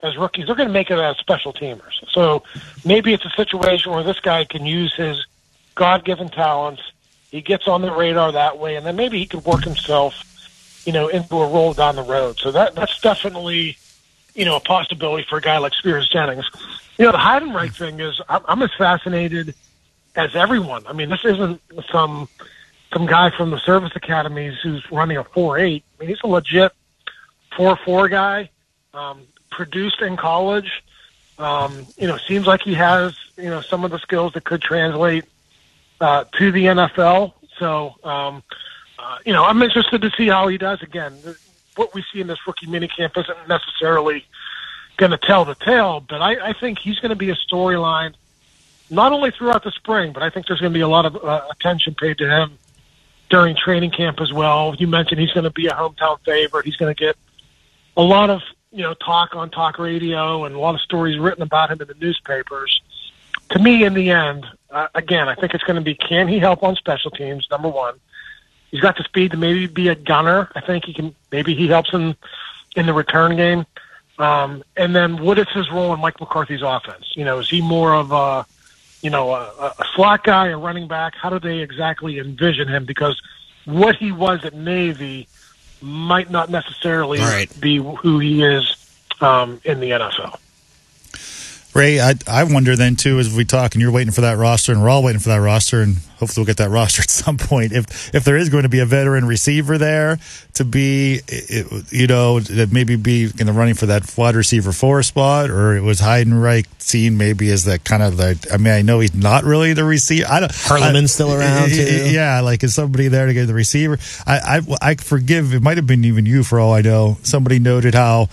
as rookies, they're going to make it as special teamers. So maybe it's a situation where this guy can use his God-given talents. He gets on the radar that way, and then maybe he could work himself, into a role down the road. So that's definitely, a possibility for a guy like Spears Jennings. The Heidenreich thing is, I'm as fascinated as everyone. I mean, this isn't some guy from the service academies who's running a 4.8. I mean, he's a legit 4.4 guy, produced in college. Seems like he has, some of the skills that could translate to the NFL. So, I'm interested to see how he does. Again, what we see in this rookie minicamp isn't necessarily going to tell the tale, but I think he's going to be a storyline not only throughout the spring, but I think there's going to be a lot of attention paid to him during training camp as well. You mentioned he's going to be a hometown favorite. He's going to get a lot of, talk on talk radio and a lot of stories written about him in the newspapers. To me, in the end, again, I think it's going to be, can he help on special teams, number one. He's got the speed to maybe be a gunner. I think maybe he helps in the return game. And then what is his role in Mike McCarthy's offense? Is he more of a slot guy, a running back? How do they exactly envision him? Because what he was at Navy might not necessarily be who he is in the NFL. Ray, I wonder then, too, as we talk, and you're waiting for that roster, and we're all waiting for that roster, and hopefully we'll get that roster at some point. If there is going to be a veteran receiver there to be, maybe be in the running for that wide receiver 4 spot, or it was Heidenreich seen maybe as that kind of I know he's not really the receiver. Herleman's still around, too. Yeah, is somebody there to get the receiver? I forgive, it might have been even you for all I know. Somebody noted how,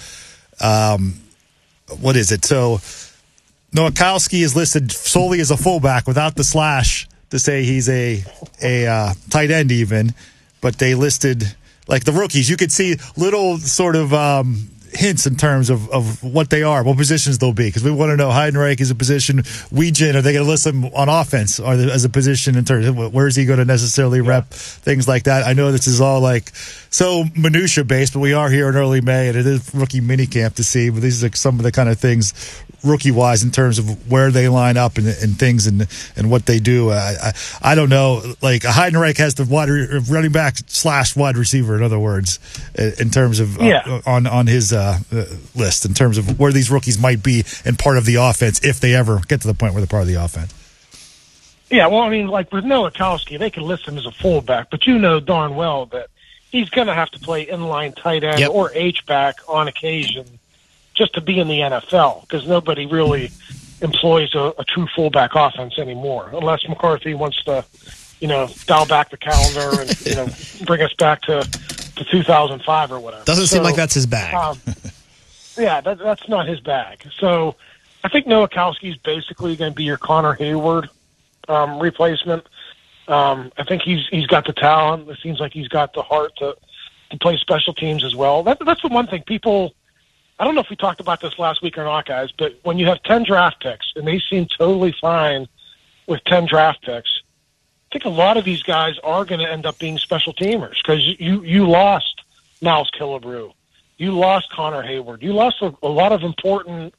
what is it? So, Nowakowski is listed solely as a fullback without the slash to say he's a tight end even, but they listed, the rookies, you could see little sort of hints in terms of what they are, what positions they'll be, because we want to know Heidenreich is a position. Weegen, are they going to list him on offense or as a position in terms of where is he going to necessarily rep, things like that. I know this is all so minutia based, but we are here in early May and it is rookie minicamp to see, but these are some of the kind of things rookie-wise in terms of where they line up and things and what they do. I don't know. A Heidenreich has the running back / wide receiver, in other words, in terms of on his list, in terms of where these rookies might be and part of the offense if they ever get to the point where they're part of the offense. Yeah, well, I mean, with Nowakowski, they can list him as a fullback, but darn well that he's going to have to play inline tight end or H-back on occasion just to be in the NFL, because nobody really employs a true fullback offense anymore, unless McCarthy wants to, dial back the calendar and, bring us back to 2005 or whatever. Doesn't seem like that's his bag. That's not his bag. So I think Nowakowski is basically going to be your Connor Hayward replacement. I think he's got the talent. It seems like he's got the heart to play special teams as well. That's the one thing people, I don't know if we talked about this last week or not, guys, but when you have 10 draft picks, and they seem totally fine with 10 draft picks, I think a lot of these guys are going to end up being special teamers, because you lost Miles Killebrew. You lost Connor Hayward. You lost a lot of important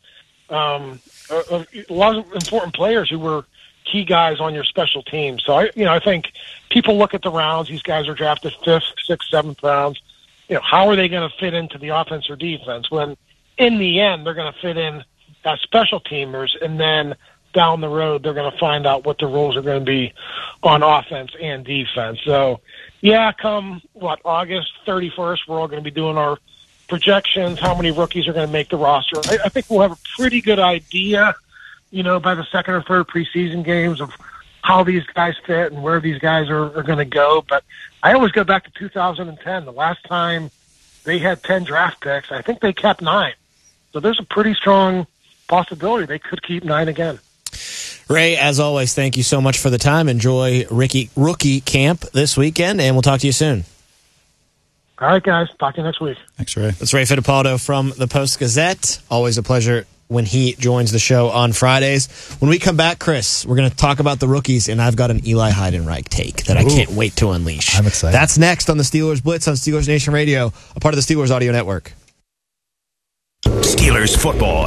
players who were key guys on your special team. So I think people look at the rounds. These guys are drafted 5th, 6th, 7th rounds. How are they going to fit into the offense or defense when in the end they're going to fit in as special teamers, and then down the road they're going to find out what the roles are going to be on offense and defense. So come August 31st, we're all going to be doing our projections, how many rookies are going to make the roster. I think we'll have a pretty good idea, by the second or third preseason games of how these guys fit and where these guys are going to go. But I always go back to 2010. The last time they had 10 draft picks, I think they kept 9. So there's a pretty strong possibility they could keep 9 again. Ray, as always, thank you so much for the time. Enjoy rookie camp this weekend, and we'll talk to you soon. All right, guys. Talk to you next week. Thanks, Ray. That's Ray Fittipaldo from the Post-Gazette. Always a pleasure when he joins the show on Fridays. When we come back, Chris, we're going to talk about the rookies, and I've got an Eli Heidenreich take that I can't wait to unleash. I'm excited. That's next on the Steelers Blitz on Steelers Nation Radio, a part of the Steelers Audio Network. Steelers football